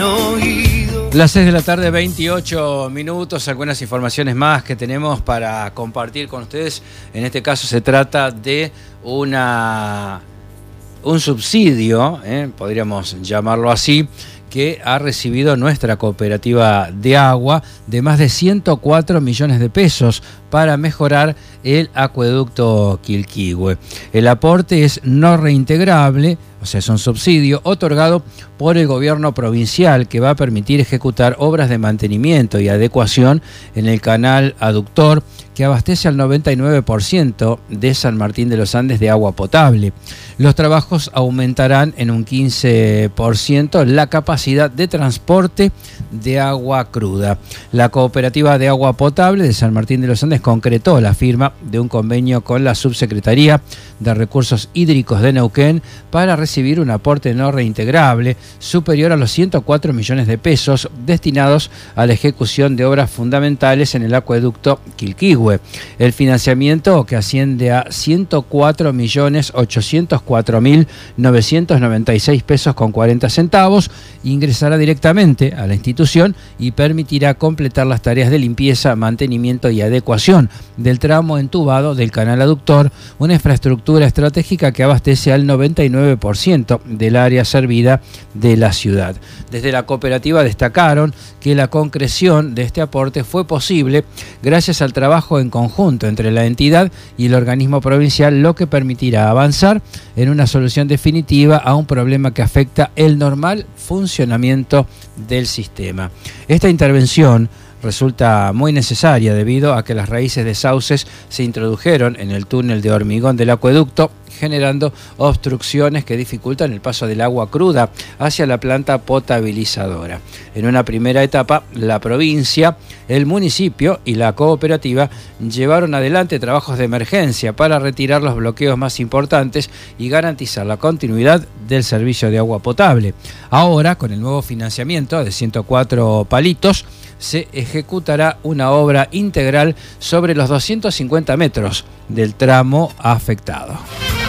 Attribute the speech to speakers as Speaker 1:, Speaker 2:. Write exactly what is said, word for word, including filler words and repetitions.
Speaker 1: oído.
Speaker 2: Las seis de la tarde, veintiocho minutos, algunas informaciones más que tenemos para compartir con ustedes. En este caso se trata de una, un subsidio, eh, podríamos llamarlo así, que ha recibido nuestra cooperativa de agua de más de ciento cuatro millones de pesos para mejorar el acueducto Quilquihue. El aporte es no reintegrable, o sea, es un subsidio otorgado por el gobierno provincial que va a permitir ejecutar obras de mantenimiento y adecuación en el canal aductor que abastece al noventa y nueve por ciento de San Martín de los Andes de agua potable. Los trabajos aumentarán en un quince por ciento la capacidad de transporte de agua cruda. La cooperativa de agua potable de San Martín de los Andes concretó la firma de un convenio con la Subsecretaría de Recursos Hídricos de Neuquén para recibir un aporte no reintegrable superior a los ciento cuatro millones de pesos destinados a la ejecución de obras fundamentales en el acueducto Quilquihue. El financiamiento, que asciende a ciento cuatro millones ochocientos cuatro mil novecientos noventa y seis pesos con cuarenta centavos, ingresará directamente a la institución y permitirá completar las tareas de limpieza, mantenimiento y adecuación del tramo entubado del canal aductor, una infraestructura estratégica que abastece al noventa y nueve por ciento del área servida de la ciudad. Desde la cooperativa destacaron que la concreción de este aporte fue posible gracias al trabajo en conjunto entre la entidad y el organismo provincial, lo que permitirá avanzar en una solución definitiva a un problema que afecta el normal funcionamiento del sistema. Esta intervención resulta muy necesaria debido a que las raíces de sauces se introdujeron en el túnel de hormigón del acueducto, generando obstrucciones que dificultan el paso del agua cruda hacia la planta potabilizadora. En una primera etapa, la provincia, el municipio y la cooperativa llevaron adelante trabajos de emergencia para retirar los bloqueos más importantes y garantizar la continuidad del servicio de agua potable. Ahora, con el nuevo financiamiento de ciento cuatro palitos, se ejecutará una obra integral sobre los doscientos cincuenta metros del tramo afectado.